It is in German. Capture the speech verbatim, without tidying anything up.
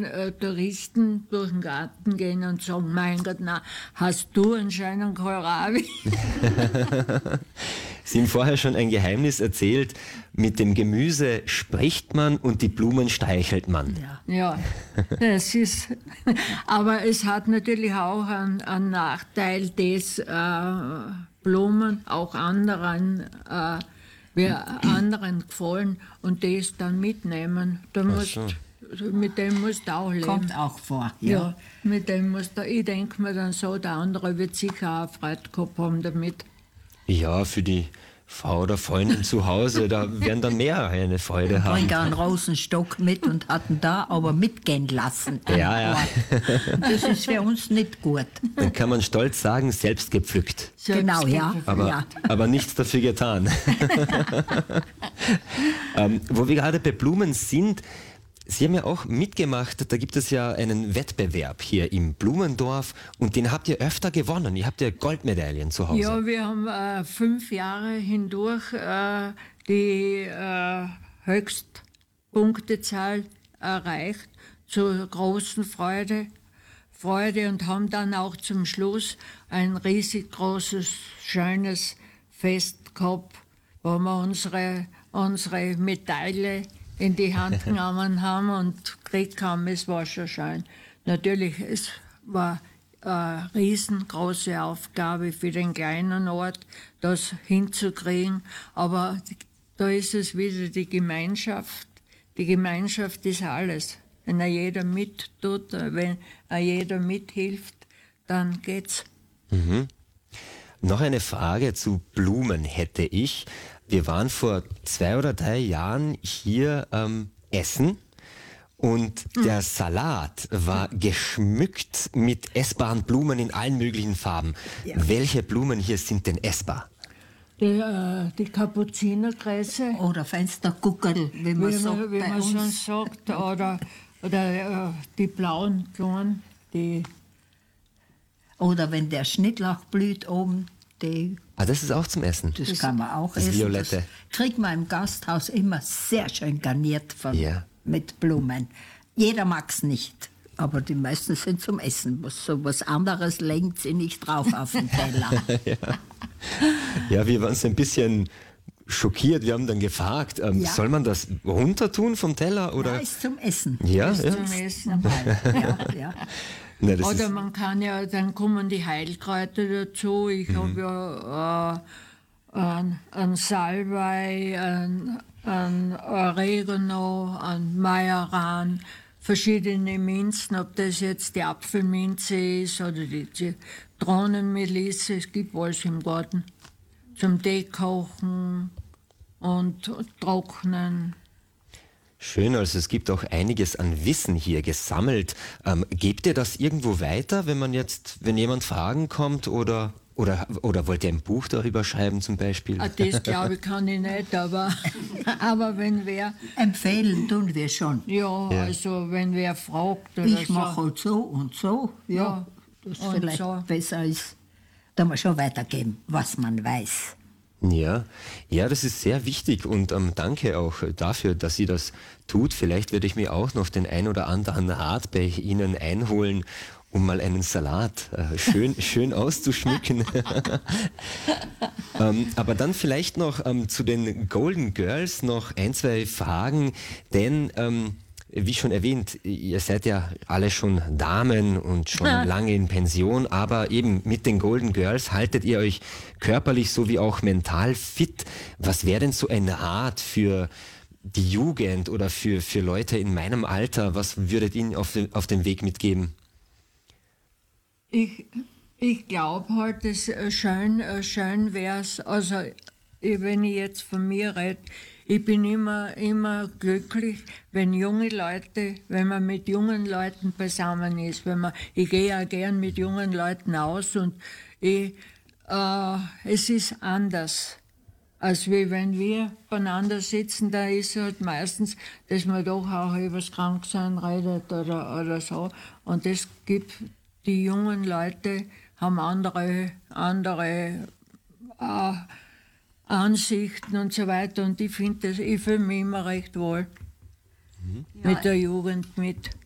wenn äh, Touristen durch den Garten gehen und sagen, mein Gott, na, hast du einen schönen Kohlrabi? Sie haben vorher schon ein Geheimnis erzählt, mit dem Gemüse spricht man und die Blumen streichelt man. Ja, ja, das ist, aber es hat natürlich auch einen, einen Nachteil, dass äh, Blumen auch anderen, äh, wir anderen gefallen und das dann mitnehmen. Da musst, so. Mit dem musst du auch leben. Kommt auch vor. Ja, Ja. mit dem musst du, ich denke mir dann so, der andere wird sicher auch Freude gehabt haben damit. Ja, für die Frau oder Freundin zu Hause, da werden dann mehr eine Freude haben. Bringt einen Rosenstock mit und hatten da aber mitgehen lassen. Ja, ja. Das ist für uns nicht gut. Dann kann man stolz sagen, selbst gepflückt. Genau, ja. Aber, ja. aber nichts dafür getan. ähm, wo wir gerade bei Blumen sind, Sie haben ja auch mitgemacht, da gibt es ja einen Wettbewerb hier im Blumendorf und den habt ihr öfter gewonnen. Ihr habt ja Goldmedaillen zu Hause. Ja, wir haben äh, fünf Jahre hindurch äh, die äh, Höchstpunktezahl erreicht, zur großen Freude, Freude und haben dann auch zum Schluss ein riesig großes, schönes Fest gehabt, wo wir unsere, unsere Medaille in die Hand genommen haben und gekriegt haben. Es war schon schön. Natürlich, es war eine riesengroße Aufgabe für den kleinen Ort, das hinzukriegen. Aber da ist es wieder die Gemeinschaft. Die Gemeinschaft ist alles. Wenn jeder mittut, wenn jeder mithilft, dann geht's. Mhm. Noch eine Frage zu Blumen hätte ich. Wir waren vor zwei oder drei Jahren hier ähm, essen und mhm. der Salat war geschmückt mit essbaren Blumen in allen möglichen Farben. Ja. Welche Blumen hier sind denn essbar? Die, äh, die Kapuzinerkresse. Oder Fensterguckerl, wie man wie sagt man, wie bei man uns. sonst sagt. Oder, oder äh, die blauen Blumen, die... Oder wenn der Schnittlauch blüht oben, die... Ah, das ist auch zum Essen? Das, das kann man auch das essen. Violette. Das kriegt man im Gasthaus immer sehr schön garniert von, ja. mit Blumen. Jeder mag es nicht, aber die meisten sind zum Essen. Was, so was anderes lenkt sie nicht drauf auf den Teller. ja. ja, wir waren so ein bisschen schockiert. Wir haben dann gefragt, ähm, ja. soll man das runter tun vom Teller? Oder? Ja, ist zum Essen. Ja, ist ja. zum Essen. ja, ja. Nein, das Oder ist man kann ja, dann kommen die Heilkräuter dazu. Ich mhm. habe ja äh, ein, ein Salbei, ein, ein Oregano, ein Majoran, verschiedene Minzen, ob das jetzt die Apfelminze ist oder die Zitronenmelisse, es gibt alles im Garten. Zum Tee kochen und trocknen. Schön, also es gibt auch einiges an Wissen hier gesammelt. Ähm, gebt ihr das irgendwo weiter, wenn man jetzt, wenn jemand Fragen kommt oder, oder, oder wollt ihr ein Buch darüber schreiben zum Beispiel? Ah, das glaube ich kann ich nicht, aber, aber wenn wer... Empfehlen tun wir schon. Ja, ja. also wenn wer fragt oder ich so. mache halt so und so, ja, ja das und vielleicht so. besser ist, da mal schon weitergeben, was man weiß. Ja, ja, das ist sehr wichtig und ähm, danke auch dafür, dass Sie das tut. Vielleicht werde ich mir auch noch den ein oder anderen Rat bei Ihnen einholen, um mal einen Salat äh, schön, schön auszuschmücken. ähm, aber dann vielleicht noch ähm, zu den Golden Girls noch ein, zwei Fragen, denn ähm, wie schon erwähnt, ihr seid ja alle schon Damen und schon ja. lange in Pension, aber eben mit den Golden Girls haltet ihr euch körperlich sowie auch mental fit. Was wäre denn so ein Rat für die Jugend oder für, für Leute in meinem Alter? Was würdet ihr ihnen auf, den, auf den Weg mitgeben? Ich, ich glaube halt, dass schön, schön wäre es, also wenn ich jetzt von mir rede, ich bin immer, immer glücklich, wenn junge Leute, wenn man mit jungen Leuten beisammen ist. Wenn man, ich gehe ja gern mit jungen Leuten aus und ich, äh, es ist anders, als wie wenn wir beieinander sitzen. Da ist halt meistens, dass man doch auch über das Kranksein redet oder, oder so. Und das gibt, die jungen Leute haben andere, andere äh, Ansichten und so weiter und ich finde das, ich fühle mich immer recht wohl mhm. mit ja, der Jugend mit.